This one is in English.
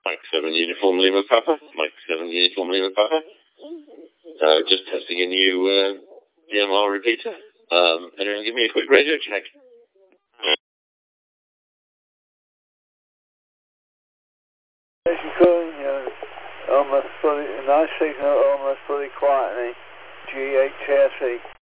Mike 7 Uniform Lima Papa. Mike 7 Uniform Lima Papa. Just testing a new DMR repeater. Anyone give me a quick radio check? Almost fully, nice signal, almost fully quiet, GHSE.